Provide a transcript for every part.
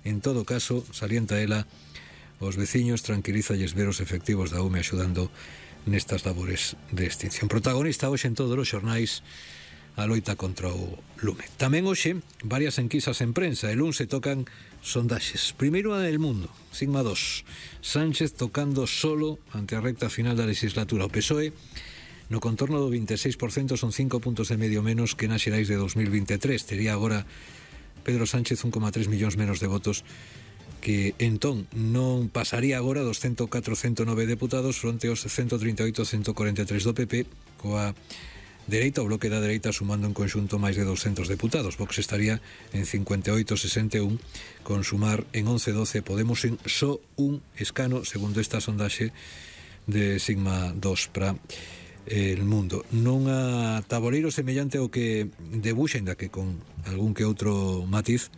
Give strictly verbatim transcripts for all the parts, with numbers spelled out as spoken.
En todo caso, salienta ela, os veciños tranquilízalles ver os efectivos da U M E axudando nestas labores de extinción. Protagonista hoxe en todos os xornais a loita contra o lume. Tamén hoxe varias enquisas en prensa. El un se tocan sondaxes. Primeiro a El Mundo, Sigma dos. Sánchez tocando solo ante a recta final da legislatura. O P S O E no contorno do vinte e seis por cento, son cinco puntos e medio menos que nas xerais de dos mil veintitrés. Tería agora Pedro Sánchez un coma tres millóns menos de votos, que entón non pasaría agora dos ciento catro, ciento nove deputados fronte aos ciento trinta e oito, ciento corenta e tres do P P, coa dereita, o bloque da dereita sumando en conxunto máis de doscientos deputados. Vox estaría en cincuenta e oito, sesenta e un, con sumar en once, doce. Podemos en só un escano, segundo esta sondaxe de Sigma dos para El Mundo. Non a taboleiro semellante ao que debuxa, ainda que con algún que outro matiz,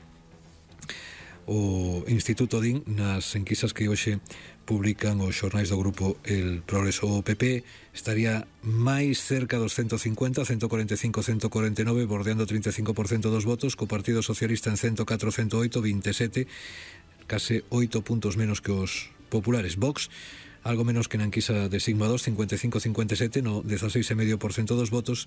o Instituto D I N nas enquisas que hoxe publican os xornais do grupo El Progreso. O P P estaría máis cerca dos ciento cincuenta, ciento cuarenta e cinco, ciento cuarenta e nove, bordeando o trinta e cinco por cento dos votos, co Partido Socialista en ciento catro, ciento oito, vinte e sete, case oito puntos menos que os populares. Vox, algo menos que na enquisa de Sigma dos, cincuenta e cinco, cincuenta e sete, no dieciséis coma cinco por ciento dos votos,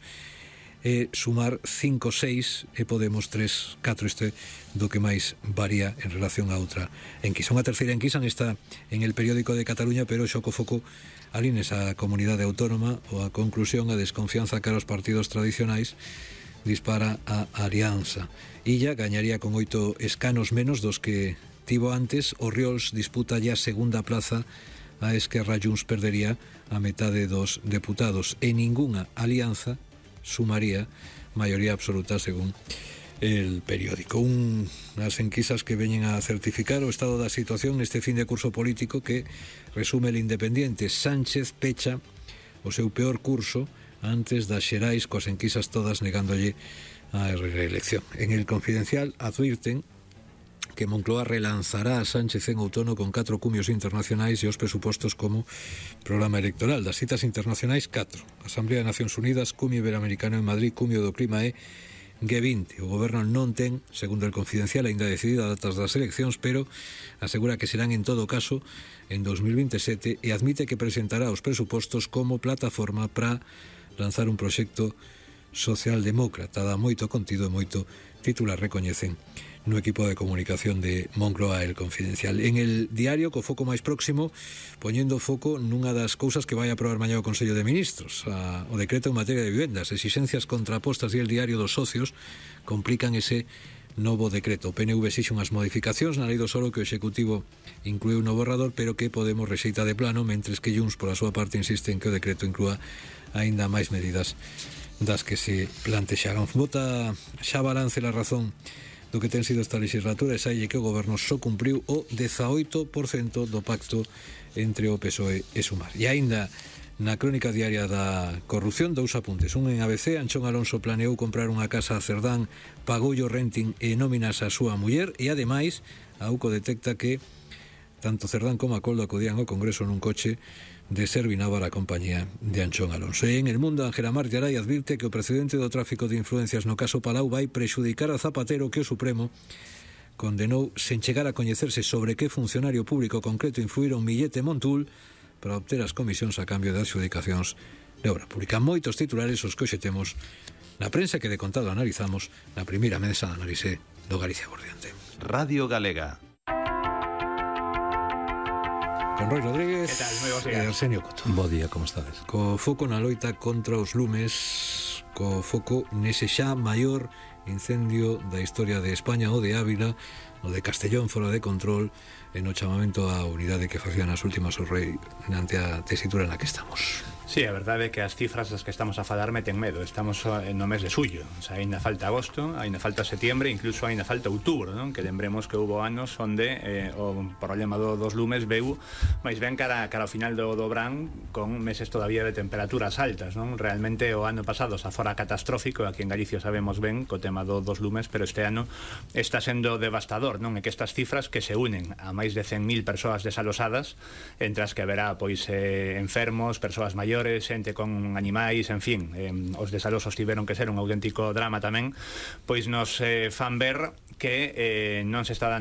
e sumar cinco, seis, e Podemos tres, catro, este do que máis varía en relación a outra enquisa. Unha terceira enquisa nesta en El Periódico de Cataluña, pero xoco foco ali nesa comunidade autónoma, ou a conclusión, a desconfianza cara aos partidos tradicionais dispara a Alianza. Illa gañaría con oito escanos menos dos que tivo antes. O Riols disputa ya segunda plaza, a Esquerra. Junts perdería a metade dos deputados, e ningunha alianza sumaría maioría absoluta, según El Periódico. Unhas enquisas que veñen a certificar o estado da situación neste fin de curso político que resume El Independiente. Sánchez pecha o seu peor curso antes das xerais, coas enquisas todas negándolle a reelección. En El Confidencial advirten que Moncloa relanzará a Sánchez en outono con catro cumios internacionais e os presupostos como programa electoral. Das citas internacionais, catro. Asamblea de Nacións Unidas, cumio iberoamericano en Madrid, cumio do clima e G vinte. O goberno non ten, segundo El Confidencial, aínda decidida datas das eleccións, pero asegura que serán en todo caso en dos mil veintisiete, e admite que presentará os presupostos como plataforma para lanzar un proxecto socialdemócrata. Da moito contido e moito titular, recoñecen no equipo de comunicación de Moncloa El Confidencial. En El Diario, co foco máis próximo, poñendo foco nunha das cousas que vai aprobar mañá o Consello de Ministros, a, o decreto en materia de vivendas. Exixencias contrapostas e El Diario dos socios complican ese novo decreto. O P N V exixe unhas modificacións na lei do solo que o Executivo inclúe un novo borrador, pero que Podemos rexeita de plano, mentres que Junts, por a súa parte, insiste en que o decreto inclúa aínda máis medidas das que se plantexaron. Bota xa balance la razón do que ten sido esta legislatura, e saille que o goberno só cumpriu o dezaoito por cento do pacto entre o P S O E e Sumar. E aínda na crónica diaria da corrupción, dous apuntes. Un en A B C: Anchón Alonso planeou comprar unha casa a Cerdán, pagou o renting e nóminas a súa muller, e ademais a UCO detecta que tanto Cerdán como a Coldo acudían ao Congreso nun coche de Servinava a compañía de Anchón Alonso. E en El Mundo, Ángela Martiaray advirte que o precedente do tráfico de influencias no caso Palau vai prexudicar a Zapatero, que o Supremo condenou sen chegar a coñecerse sobre que funcionario público concreto influíron Millete Montul para obter as comisións a cambio de adxudicacións de obra pública. Moitos titulares os que hoxe temos na prensa, que de contado analizamos na primeira mesa de análise do Galicia Bordiante. Radio Galega. Con Roy Rodríguez e Arsenio Coto. Bo día, como estades? Co foco na loita contra os lumes, co foco nese xa maior incendio da historia de España, o de Ávila, o de Castellón fora de control, en o chamamento á unidade que facían as últimas o rei ante a tesitura na que estamos. Sí, a verdade é que as cifras das que estamos a falar meten medo. Estamos no mes de xullo, o sea, ainda falta agosto, ainda falta setembro, incluso ainda falta outubro, non? Que lembremos que houve anos onde eh, o problema do, dos lumes veu máis ben cara, cara ao final do, do verán, con meses todavía de temperaturas altas, non? Realmente o ano pasado xa fora catastrófico, aquí en Galicia sabemos ben co tema do, dos lumes, pero este ano está sendo devastador, non? E que estas cifras que se unen a máis de cen mil persoas desalosadas, entre as que haberá pois eh, enfermos, persoas maiores, xente con animais, en fin, eh, os desalosos tiveron que ser un auténtico drama tamén, pois nos eh, fan ver que eh, non se está dando